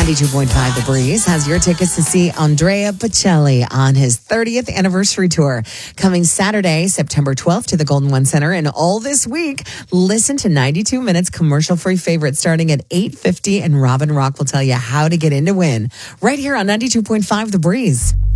92.5 The Breeze has your tickets to see Andrea Bocelli on his 30th anniversary tour. Coming Saturday, September 12th to the Golden One Center. And all this week, listen to 92 Minutes commercial-free favorites starting at 8:50, and Robin Rock will tell you how to get in to win. Right here on 92.5 The Breeze.